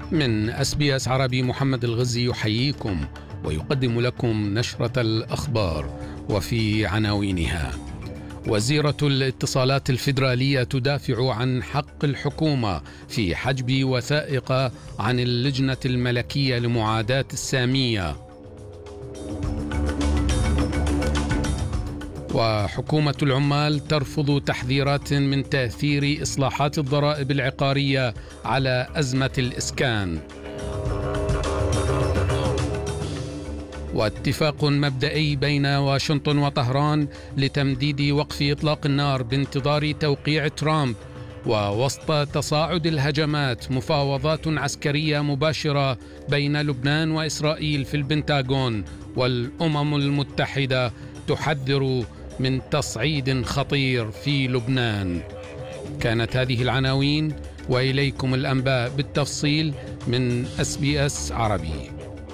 من SBS عربي محمد الغزي يحييكم ويقدم لكم نشرة الأخبار وفي عناوينها: وزيرة الاتصالات الفيدرالية تدافع عن حق الحكومة في حجب وثائق عن اللجنة الملكية لمعاداة السامية. وحكومة العمال ترفض تحذيرات من تأثير إصلاحات الضرائب العقارية على أزمة الإسكان. واتفاق مبدئي بين واشنطن وطهران لتمديد وقف إطلاق النار بانتظار توقيع ترامب. ووسط تصاعد الهجمات مفاوضات عسكرية مباشرة بين لبنان وإسرائيل في البنتاغون، والأمم المتحدة تحذر من تصعيد خطير في لبنان. كانت هذه العناوين وإليكم الأنباء بالتفصيل من SBS عربي.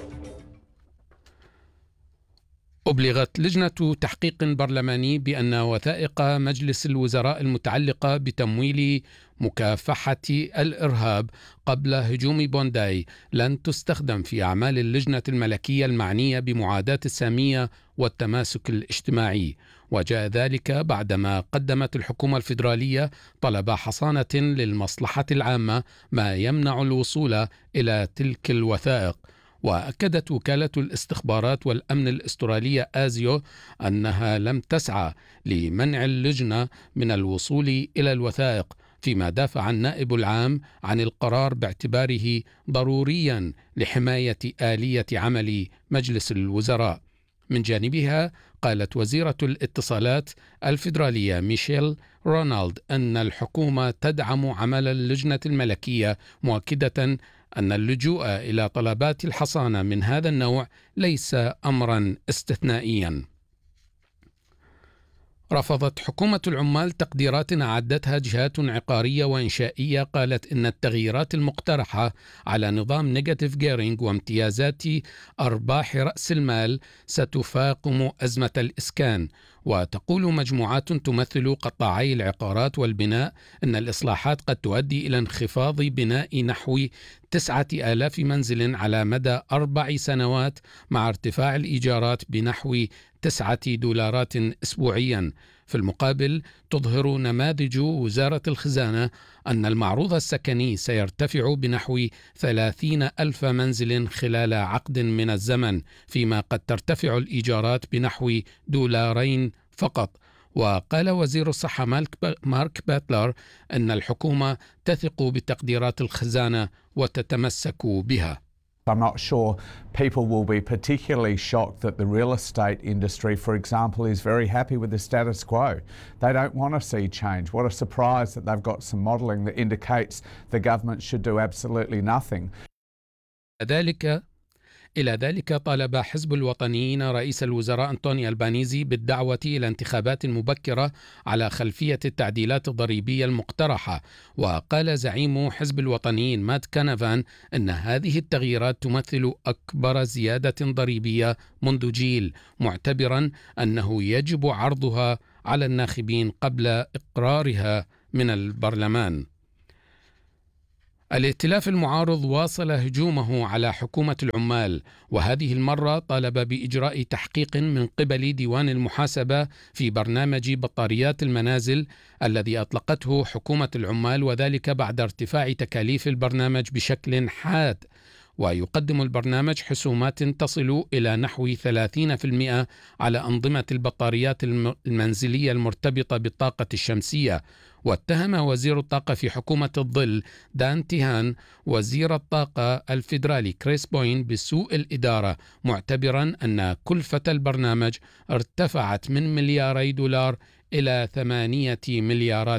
أبلغت لجنة تحقيق برلماني بأن وثائق مجلس الوزراء المتعلقة بتمويل مكافحة الإرهاب قبل هجوم بونداي لن تستخدم في أعمال اللجنة الملكية المعنية بمعاداة السامية والتماسك الاجتماعي. وجاء ذلك بعدما قدمت الحكومة الفيدرالية طلب حصانة للمصلحة العامة ما يمنع الوصول إلى تلك الوثائق. وأكدت وكالة الاستخبارات والأمن الأسترالية آزيو أنها لم تسعى لمنع اللجنة من الوصول إلى الوثائق، فيما دافع النائب العام عن القرار باعتباره ضروريا لحماية آلية عمل مجلس الوزراء. من جانبها قالت وزيرة الاتصالات الفيدرالية ميشيل رونالد أن الحكومة تدعم عمل اللجنة الملكية، مؤكدة أن اللجوء إلى طلبات الحصانة من هذا النوع ليس أمرا استثنائيا. رفضت حكومة العمال تقديرات أعدتها جهات عقارية وإنشائية قالت إن التغييرات المقترحة على نظام نيجاتيف جيرينج وامتيازات أرباح رأس المال ستفاقم أزمة الإسكان. وتقول مجموعات تمثل قطاعي العقارات والبناء أن الإصلاحات قد تؤدي إلى انخفاض بناء نحو 9,000 منزل على مدى 4 سنوات، مع ارتفاع الإيجارات بنحو $9 أسبوعيا. في المقابل تظهر نماذج وزارة الخزانة أن المعروض السكني سيرتفع بنحو 30,000 منزل خلال عقد من الزمن، فيما قد ترتفع الإيجارات بنحو $2 فقط. وقال وزير الصحة مارك باتلر أن الحكومة تثق بتقديرات الخزانة وتتمسك بها. I'm not sure people will be particularly shocked that the real estate industry, for example, is very happy with the status quo. They don't want to see change. What a surprise that they've got some modelling that indicates the government should do absolutely nothing. إلى ذلك طالب حزب الوطنيين رئيس الوزراء أنطوني ألبانيزي بالدعوة إلى انتخابات مبكرة على خلفية التعديلات الضريبية المقترحة. وقال زعيم حزب الوطنيين مات كانافان أن هذه التغييرات تمثل أكبر زيادة ضريبية منذ جيل، معتبرا أنه يجب عرضها على الناخبين قبل إقرارها من البرلمان. الائتلاف المعارض واصل هجومه على حكومة العمال، وهذه المرة طالب بإجراء تحقيق من قبل ديوان المحاسبة في برنامج بطاريات المنازل الذي أطلقته حكومة العمال، وذلك بعد ارتفاع تكاليف البرنامج بشكل حاد. ويقدم البرنامج حسومات تصل إلى نحو 30% على أنظمة البطاريات المنزلية المرتبطة بالطاقة الشمسية. واتهم وزير الطاقة في حكومة الظل دان تيهان وزير الطاقة الفيدرالي كريس بوين بسوء الإدارة، معتبرا أن كلفة البرنامج ارتفعت من $2 إلى $8 مليار.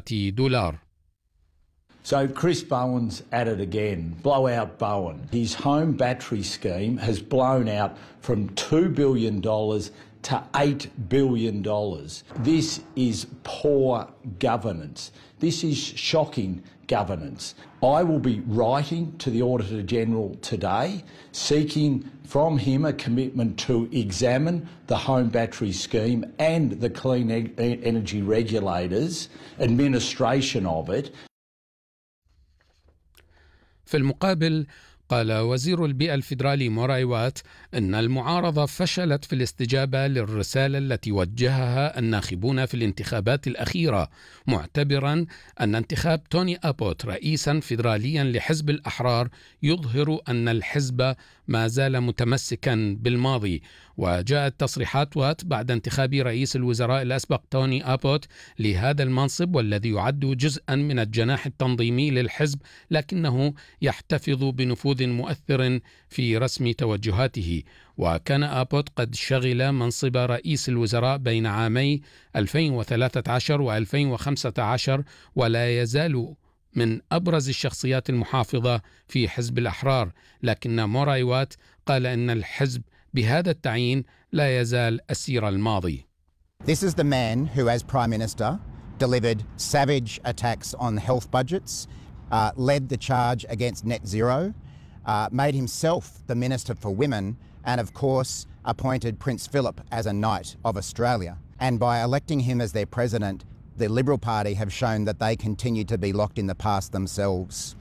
So Chris Bowen's at it again. Blowout Bowen. His home battery scheme has blown out from $2 billion to $8 billion. This is poor governance. This is shocking governance. I will be writing to the Auditor General today, seeking from him a commitment to examine the home battery scheme and the Clean Energy Regulators' administration of it. في المقابل قال وزير البيئة الفيدرالي موراي وات أن المعارضة فشلت في الاستجابة للرسالة التي وجهها الناخبون في الانتخابات الأخيرة، معتبرا أن انتخاب توني أبوت رئيسا فيدراليا لحزب الأحرار يظهر أن الحزب ما زال متمسكا بالماضي. وجاءت تصريحات وات بعد انتخاب رئيس الوزراء الأسبق توني أبوت لهذا المنصب، والذي يعد جزءا من الجناح التنظيمي للحزب، لكنه يحتفظ بنفوذ مؤثر في رسم توجهاته. وكان أبوت قد شغل منصب رئيس الوزراء بين عامي 2013 و2015، ولا يزال من أبرز الشخصيات المحافظة في حزب الأحرار. لكن موراي وات قال إن الحزب بهذا التعيين لا يزال أسير الماضي. This is the man who, as Prime Minister, delivered savage attacks on health budgets, led the charge against net zero, made himself the Minister for Women, and of course appointed Prince Philip as a Knight of Australia. And by electing him as their president, the Liberal Party have shown that they continue to be locked in the past themselves.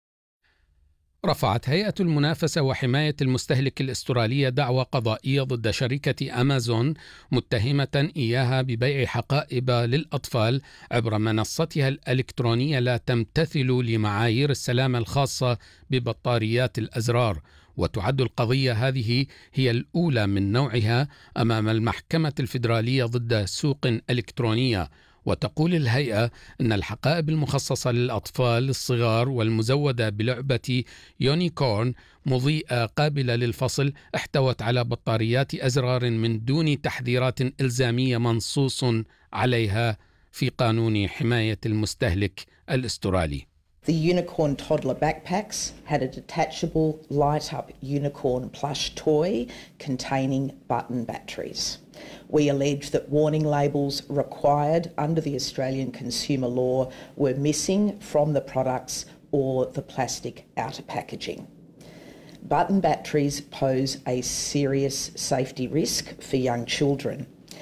رفعت هيئة المنافسة وحماية المستهلك الأسترالية دعوى قضائية ضد شركة أمازون، متهمة إياها ببيع حقائب للأطفال عبر منصتها الإلكترونية لا تمتثل لمعايير السلامة الخاصة ببطاريات الأزرار. وتعد القضية هذه هي الأولى من نوعها أمام المحكمة الفيدرالية ضد سوق إلكترونية. وتقول الهيئة أن الحقائب المخصصة للأطفال الصغار والمزودة بلعبة يونيكورن مضيئة قابلة للفصل احتوت على بطاريات أزرار من دون تحذيرات إلزامية منصوص عليها في قانون حماية المستهلك الأسترالي. The unicorn toddler backpacks had a detachable light-up unicorn plush toy containing button batteries. We allege that warning labels required under the Australian consumer law were missing from the products or the plastic outer packaging. Button batteries pose a serious safety risk for young children.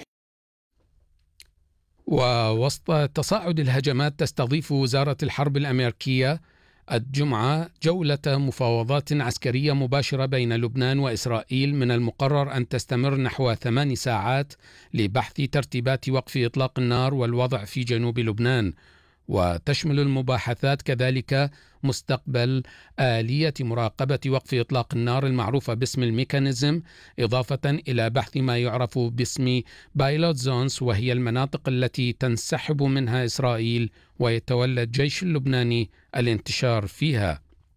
ووسط تصاعد الهجمات، تستضيف وزارة الحرب الأمريكية الجمعة جولة مفاوضات عسكرية مباشرة بين لبنان وإسرائيل، من المقرر أن تستمر نحو 8 ساعات لبحث ترتيبات وقف إطلاق النار والوضع في جنوب لبنان. وتشمل المباحثات كذلك مستقبل آلية مراقبة وقف إطلاق النار المعروفة باسم الميكانيزم، إضافة إلى بحث ما يعرف باسم بايلوت زونز، وهي المناطق التي تنسحب منها إسرائيل ويتولى الجيش اللبناني الانتشار فيها.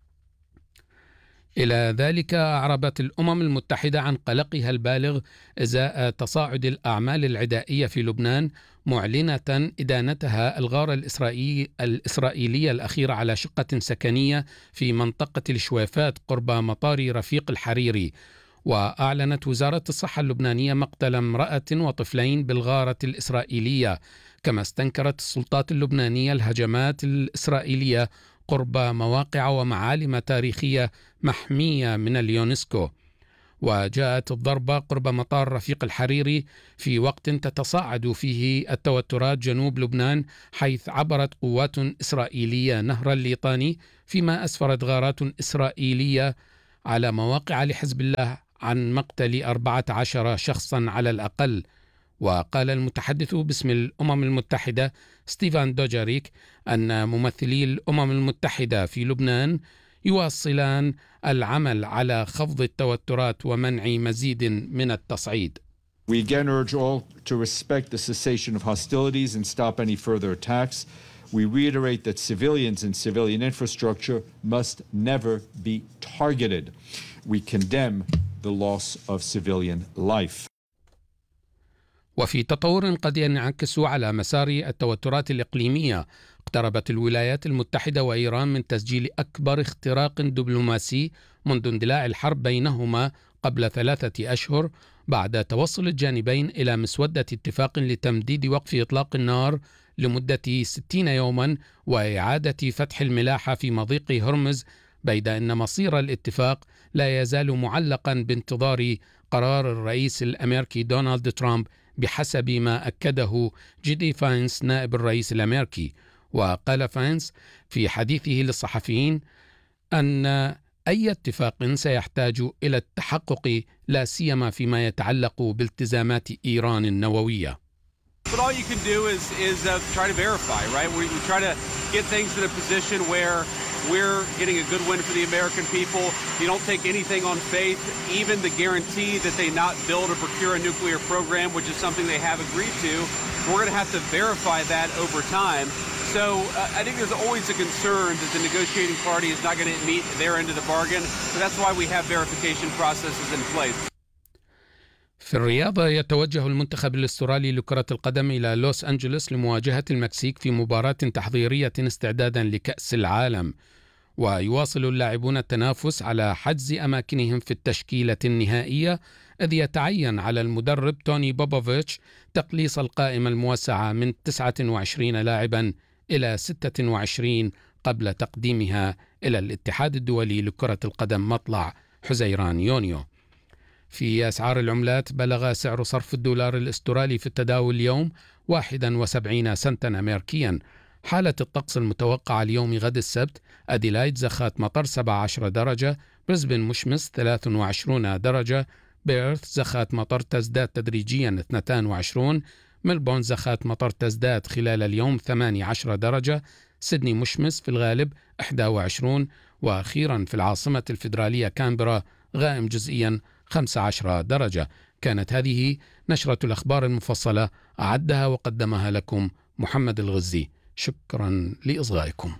إلى ذلك أعربت الأمم المتحدة عن قلقها البالغ إزاء تصاعد الأعمال العدائية في لبنان، معلنة إدانتها الغارة الإسرائيلية الأخيرة على شقة سكنية في منطقة الشويفات قرب مطار رفيق الحريري. وأعلنت وزارة الصحة اللبنانية مقتل امرأة وطفلين بالغارة الإسرائيلية، كما استنكرت السلطات اللبنانية الهجمات الإسرائيلية قرب مواقع ومعالم تاريخية محمية من اليونسكو. وجاءت الضربة قرب مطار رفيق الحريري في وقت تتصاعد فيه التوترات جنوب لبنان، حيث عبرت قوات إسرائيلية نهر الليطاني، فيما أسفرت غارات إسرائيلية على مواقع لحزب الله عن مقتل 14 شخصا على الأقل. وقال المتحدث باسم الأمم المتحدة ستيفان دوجاريك أن ممثلي الأمم المتحدة في لبنان يواصلان العمل على خفض التوترات ومنع مزيد من التصعيد. We again urge all to respect the cessation of hostilities and stop any further attacks. We reiterate that civilians and civilian infrastructure must never be targeted. We condemn the loss of civilian life. وفي تطور قد ينعكس على مسار التوترات الإقليمية، اقتربت الولايات المتحدة وإيران من تسجيل أكبر اختراق دبلوماسي منذ اندلاع الحرب بينهما قبل 3 أشهر، بعد توصل الجانبين إلى مسودة اتفاق لتمديد وقف إطلاق النار لمدة 60 يوما وإعادة فتح الملاحة في مضيق هرمز، بيد أن مصير الاتفاق لا يزال معلقا بانتظار قرار الرئيس الأمريكي دونالد ترامب، بحسب ما أكده جيدي فاينس نائب الرئيس الأمريكي. وقال فاينس في حديثه للصحفيين أن أي اتفاق سيحتاج إلى التحقق لا سيما فيما يتعلق بالتزامات إيران النووية. But all you can do is try to verify, right? We try to get things in a position where we're getting a good win for the American people. You don't take anything on faith, even the guarantee that they not build or procure a nuclear program, which is something they have agreed to. We're going to have to verify that over time. So I think there's always a concern that the negotiating party is not going to meet their end of the bargain. So that's why we have verification processes in place. في الرياضة، يتوجه المنتخب الأسترالي لكرة القدم إلى لوس أنجلوس لمواجهة المكسيك في مباراة تحضيرية استعدادا لكأس العالم. ويواصل اللاعبون التنافس على حجز أماكنهم في التشكيلة النهائية، إذ يتعين على المدرب توني بوبوفيتش تقليص القائمة الموسعة من 29 لاعبا إلى 26 قبل تقديمها إلى الاتحاد الدولي لكرة القدم مطلع حزيران يونيو. في أسعار العملات، بلغ سعر صرف الدولار الأسترالي في التداول اليوم 71 سنتا أمريكيا. حالة الطقس المتوقعة اليوم غد السبت: أديلايد زخات مطر 17 درجة، بريسبن مشمس 23 درجة، بيرث زخات مطر تزداد تدريجيا 22، ملبورن زخات مطر تزداد خلال اليوم 18 درجة، سيدني مشمس في الغالب 21، وأخيرا في العاصمة الفيدرالية كامبرا غائم جزئيا 15 درجة. كانت هذه نشرة الأخبار المفصلة، أعدها وقدمها لكم محمد الغزي. شكرا لإصغائكم.